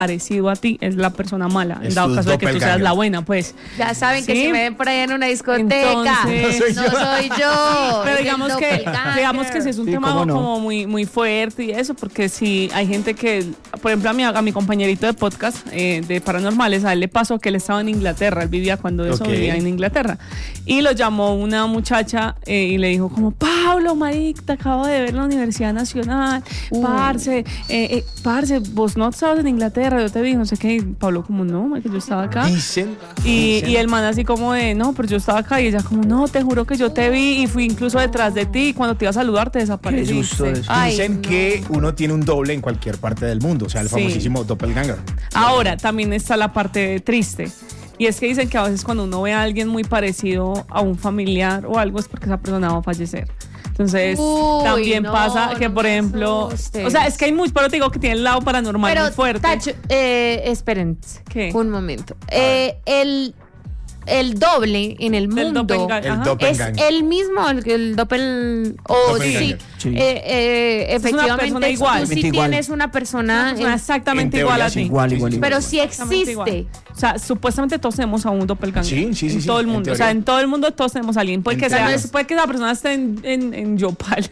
parecido a ti es la persona mala, en Es dado tu caso de que tú seas doppelganger. la buena, pues. Ya saben que Sí. si me ven por ahí en una discoteca, Entonces- no soy yo. Pero es el digamos que sí es un Sí, tema cómo no. como muy fuerte y eso, porque si hay gente que, por ejemplo, a mi compañerito de podcast de Paranormales, a él le pasó que él estaba en Inglaterra, él vivía cuando eso Ok. vivía en Inglaterra, y lo llamó una muchacha y le dijo como, Pablo, marica, te acabo de ver en la Universidad Nacional, parce, vos no estabas en Inglaterra, yo te vi, no sé qué, y Pablo como, no, marica, yo estaba acá. Dicen. Y el man así como de, no, pero yo estaba acá, y ella como, no, te juro que yo te vi y fui incluso detrás de ti y cuando te iba a saludar te Qué susto desapareciste. eso. Ay, Dicen no. que uno tiene un doble en cualquier parte del mundo, o sea, el Sí. famosísimo doppelganger. Ahora también está la parte triste. Y es que dicen que a veces cuando uno ve a alguien muy parecido a un familiar o algo es porque esa persona va a fallecer. Entonces Uy, también no, pasa que, no por me ejemplo, asustes. o sea, es que hay muchos, pero te digo que tiene el lado paranormal Pero, muy fuerte. Tacho, esperen. ¿Qué? Un momento. El doble en el Del mundo doppelganger. El Ajá. es doppelganger. el mismo, el doppel... O sí, Doppelganger. Sí. efectivamente, persona igual. tú sí Igual. tienes una persona... Una exactamente En igual teoría, a sí. ti. Igual. pero sí Exactamente igual. existe. O sea, supuestamente todos tenemos a un doppelganger. Sí, en sí, todo el en mundo. O teoría. sea, en todo el mundo todos tenemos a alguien. Puede que, En sea, teoría. puede que esa persona esté en Yopal.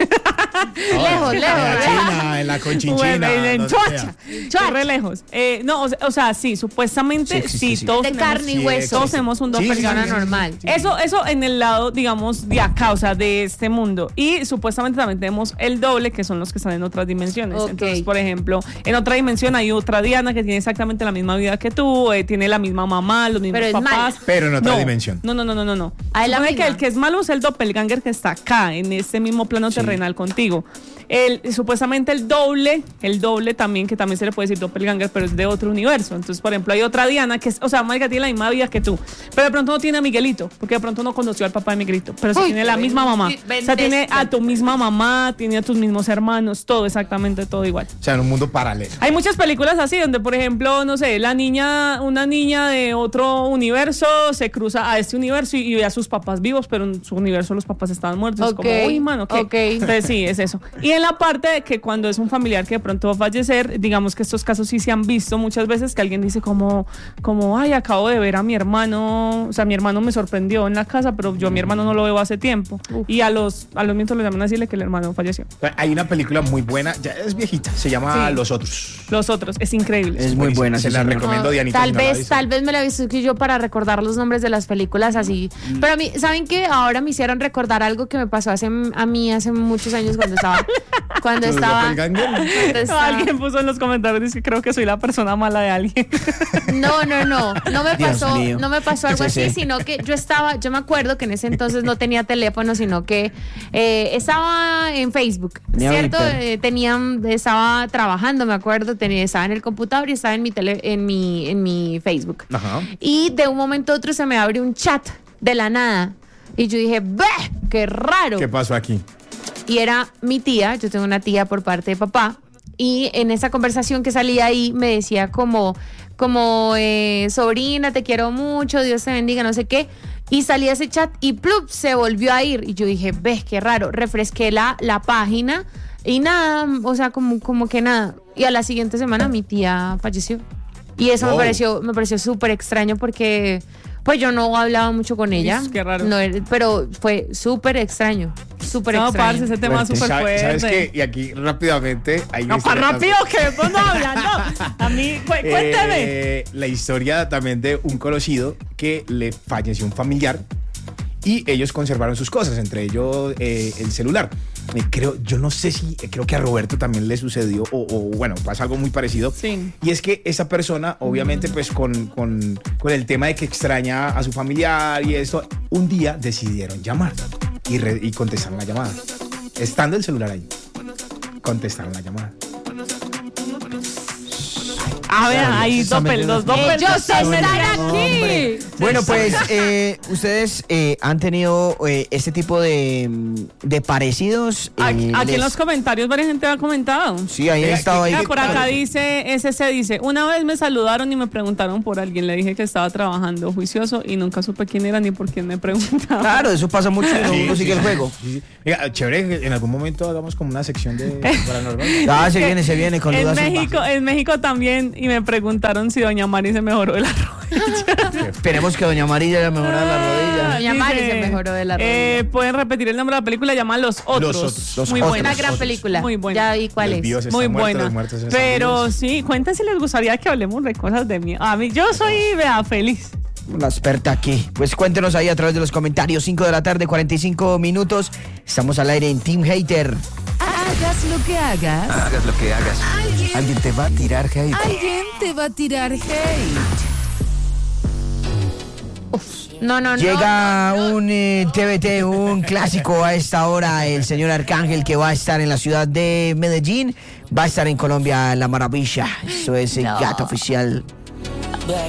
Lejos, En la lejos. China, en la conchinchina. Bueno, en donde Choacha. sea. Re lejos. No, o sea, sí, supuestamente Sí existe, sí, sí. todos De tenemos, carne y sí, hueso. todos tenemos un Sí, sí, doppelganger. Persona normal. Eso en el lado, digamos, de acá, o sea, de este mundo. Y supuestamente también tenemos el doble, que son los que están en otras dimensiones. Ok. Entonces, por ejemplo, en otra dimensión hay otra Diana que tiene exactamente la misma vida que tú, tiene la misma mamá, los mismos Pero es papás. mala. Pero en otra No, dimensión. No. Ah, es la Supone que misma. el que es malo es el doppelganger que está acá, en este mismo plano terrenal contigo. Supuestamente el doble también, que también se le puede decir doppelganger, pero es de otro universo. Entonces, por ejemplo, hay otra Diana que es, o sea, marica, tiene la misma vida que tú, pero de pronto no tiene a Miguelito, porque de pronto no conoció al papá de Miguelito, pero sí Uy, tiene la misma mamá. ven- O sea, tiene ves- a tu misma mamá, tiene a tus mismos hermanos, todo exactamente, todo igual. O sea, en un mundo paralelo. Hay muchas películas así donde, por ejemplo, no sé, una niña de otro universo se cruza a este universo y ve a sus papás vivos, pero en su universo los papás estaban muertos. Es Ok, como, uy, mano, ¿qué? ok. Entonces sí, es eso. Y en la parte de que cuando es un familiar que de pronto va a fallecer, digamos que estos casos sí se han visto muchas veces, que alguien dice como ay, acabo de ver a mi hermano, o sea, mi hermano me sorprendió en la casa, pero yo a mi hermano no lo veo hace tiempo. Y a los mientos lo llaman a decirle que el hermano falleció. Hay una película muy buena, ya es viejita, se llama Sí. Los Otros. Los otros, es increíble. Es muy buena. Se sí, la señor. recomiendo, Dianita. Tal si no la ha vez, visto. tal vez me la he visto que yo para recordar los nombres de las películas así. Pero a mí, ¿saben qué? Ahora me hicieron recordar algo que me pasó a mí hace muchos años cuando estaba cuando ¿Tu estaba, doppelganger? cuando estaba- Alguien puso en los comentarios, dice que creo que soy la persona mala de alguien. No me Dios pasó, mío. no me pasó algo Sí, así, sí. sino que yo me acuerdo que en ese entonces no tenía teléfono, sino que estaba en Facebook, Tenía ¿cierto? Viper. Estaba trabajando, me acuerdo, estaba en el computador y estaba en mi Facebook. Ajá. Y de un momento a otro se me abre un chat de la nada. Y yo dije, ¡bah! ¡Qué raro! ¿Qué pasó aquí? Y era mi tía, yo tengo una tía por parte de papá, y en esa conversación que salía ahí me decía como sobrina, te quiero mucho, Dios te bendiga, no sé qué, y salía ese chat y ¡plup! Se volvió a ir, y yo dije, ves, qué raro, refresqué la página y nada, o sea, como que nada, y a la siguiente semana mi tía falleció, y eso Wow. me pareció súper extraño porque... Pues yo no hablaba mucho con ella. Qué raro. No, pero fue súper extraño. Súper No, extraño. parce, ese tema es súper fuerte. ¿Sabes qué? Y aquí rápidamente hay una No, para historia rápido que después no hablan, no. A mí, cuéntame. La historia también de un conocido que le falleció un familiar y ellos conservaron sus cosas, entre ellos el celular. Yo no sé si, creo que a Roberto también le sucedió o bueno, pasa algo muy parecido. Sí. Y es que esa persona, obviamente, pues con el tema de que extraña a su familiar y esto, un día decidieron llamar y contestaron la llamada. Estando el celular ahí, contestaron la llamada. A ver, ahí los doppel. Ellos están aquí. Bueno, pues ustedes han tenido este tipo de parecidos. Aquí en les- los comentarios varias gente ha comentado. Sí, ahí han estado ahí. Mira, por acá dice, dice, una vez me saludaron y me preguntaron por alguien, le dije que estaba trabajando juicioso y nunca supe quién era ni por quién me preguntaba. Claro, eso pasa mucho cuando Sí, uno sí, sigue el sí, juego. sí, sí. Mira, chévere, que en algún momento hagamos como una sección de paranormal. Ah, se viene con dudas. En México también y me preguntaron si doña Mari se mejoró de la rodilla. Esperemos que doña María haya mejorado la rodilla. Doña Mari se mejoró de la rodilla. Pueden repetir el nombre de la película, llama Los Otros. Los Muy Otros. buena. Una gran película. Muy buena. Ya vi cuál Los es. vivos están Muy muertos, buena. los muertos están Pero vivos. sí, cuenten si les gustaría que hablemos de cosas de mí. A mí, yo soy, vea, feliz. La experta aquí. Pues cuéntenos ahí a través de los comentarios. 5 de la tarde, 45 minutos. Estamos al aire en Team Hater. Hagas lo que hagas, Hagas lo que hagas. Alguien te va a tirar hate. alguien te va a tirar hate. No. Llega un TBT, un clásico a esta hora. El señor Arcángel, que va a estar en la ciudad de Medellín. Va a estar en Colombia, La Maravilla. Eso es el Gato Oficial.